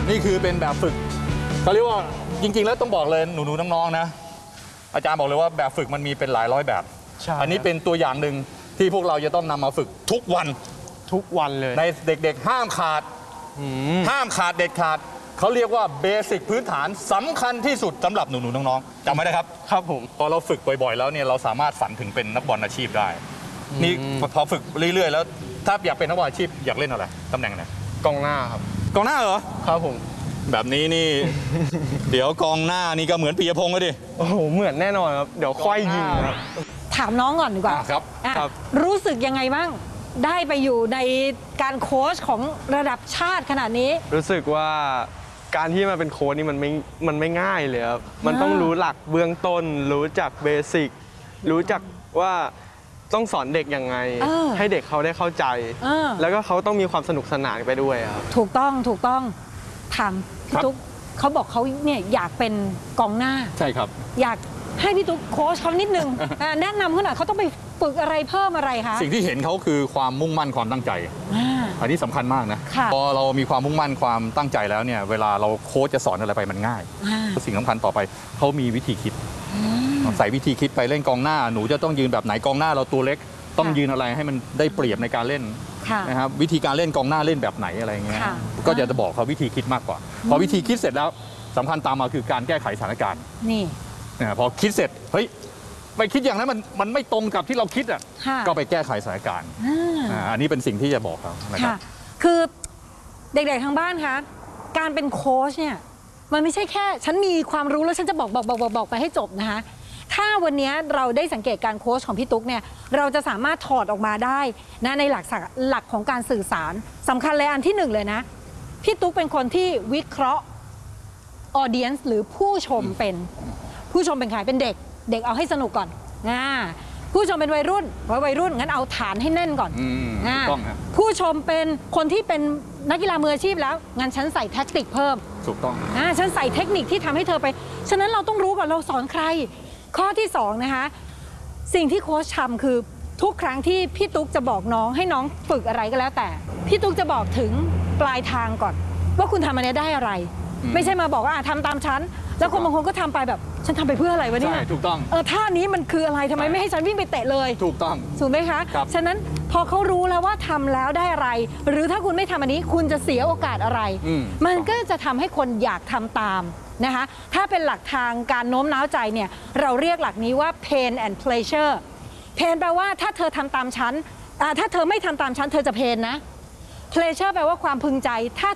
นี่คือเป็นแบบฝึกเขาเรียกว่าจริงๆแล้วต้องบอกเลยหนูๆน้องๆนะอาจารย์บอกเลยว่าแบบฝึกมันมีเป็นหลายร้อยแบบอันนี้เป็นตัวอย่างหนึ่งที่พวกเราจะต้องนำมาฝึกทุกวันเลยในเด็กๆห้ามขาดเด็ดขาดเขาเรียกว่าเบสิกพื้นฐานสำคัญที่สุดสำหรับหนูๆน้องๆจำไว้นะครับครับผมพอเราฝึกบ่อยๆแล้วเนี่ยเราสามารถฝันถึงเป็นนักบอลอาชีพได้นี่พอฝึกเรื่อยๆแล้วถ้าอยากเป็นนักบอลอาชีพอยากเล่นอะไรตำแหน่งไหนกองหน้าครับกองหน้าเหรอครับผมแบบนี้นี่ เดี๋ยวกองหน้านี่ก็เหมือนปียพงษ์เลยดิโอ้โหเหมือนแน่นอนครับเดี๋ยวค่อยยิงครับถามน้องก่อนดีกว่าครับรู้สึกยังไงบ้างได้ไปอยู่ในการโค้ชของระดับชาติขนาดนี้รู้สึกว่าการที่มาเป็นโค้ชนี่มันไม่ง่ายเลยครับมันต้องรู้หลักเบื้องต้นรู้จักเบสิกรู้จักว่าต้องสอนเด็กยังไงให้เด็กเขาได้เข้าใจแล้วก็เขาต้องมีความสนุกสนานไปด้วยครับถูกต้องถามพี่ตุ๊กเขาบอกเขาเนี่ยอยากเป็นกองหน้าใช่ครับอยากให้พี่ตุ๊กโค้ชเขานิดนึงแนะนำเขาหน่อยเขาต้องไปฝึกอะไรเพิ่มอะไรคะสิ่งที่เห็นเขาคือความมุ่งมั่นความตั้งใจอันนี้สำคัญมากนะพอเรามีความมุ่งมั่นความตั้งใจแล้วเนี่ยเวลาเราโค้ชจะสอนอะไรไปมันง่ายสิ่งสำคัญต่อไปเขามีวิธีคิดใส่วิธีคิดไปเล่นกองหน้าหนูจะต้องยืนแบบไหนกองหน้าเราตัวเล็กต้องยืนอะไรให้มันได้เปรียบในการเล่นนะครับวิธีการเล่นกองหน้าเล่นแบบไหนอะไรเงี้ยก็จะบอกเขาวิธีคิดมากกว่าพอวิธีคิดเสร็จแล้วสำคัญตามมาคือการแก้ไขสถานการณ์นี่พอคิดเสร็จเฮ้ยไปคิดอย่างนั้นมันไม่ตรงกับที่เราคิดอ่ะก็ไปแก้ไขสถานการณ์อันนี้เป็นสิ่งที่จะบอกเขานะครับคือเด็กๆทางบ้านคะการเป็นโค้ชเนี่ยมันไม่ใช่แค่ฉันมีความรู้แล้วฉันจะบอกไปให้จบนะคะถ้าวันนี้เราได้สังเกตการโค้ชของพี่ตุ๊กเนี่ยเราจะสามารถถอดออกมาได้นะในหลักของการสื่อสารสำคัญเลยอันที่หนึ่งเลยนะพี่ตุ๊กเป็นคนที่วิเคราะห์ออเดียนส์หรือผู้ชมเป็นใครเป็นเด็กเอาให้สนุกก่อนผู้ชมเป็นวัยรุ่นงั้นเอาฐานให้แน่นก่อนผู้ชมเป็นคนที่เป็นนักกีฬามืออาชีพแล้วงั้นฉันใส่แทคติกเพิ่มถูกต้องฉันใส่เทคนิคที่ทำให้เธอไปฉะนั้นเราต้องรู้ก่อนเราสอนใครข้อที่สองนะคะสิ่งที่โค้ชทำคือทุกครั้งที่พี่ตุ๊กจะบอกน้องให้น้องฝึกอะไรก็แล้วแต่พี่ตุ๊กจะบอกถึงปลายทางก่อนว่าคุณทำอันนี้ได้อะไรไม่ใช่มาบอกว่าทำตามฉันแล้วคนบางคนก็ทำไปแบบฉันทำไปเพื่ออะไรวะเนี่ยใช่ถูกต้องท่านี้มันคืออะไรทำไมไม่ให้ฉันวิ่งไปเตะเลยถูกต้องถูกไหมคะฉะนั้นพอเขารู้แล้วว่าทำแล้วได้อะไรหรือถ้าคุณไม่ทำอันนี้คุณจะเสียโอกาสอะไรมันก็จะทำให้คนอยากทำตามนะคะถ้าเป็นหลักทางการโน้มน้าวใจเนี่ยเราเรียกหลักนี้ว่า pain and pleasure pain แปลว่าถ้าเธอทำตามฉันถ้าเธอไม่ทำตามฉันเธอจะเพนนะ pleasure แปลว่าความพึงใจถ้า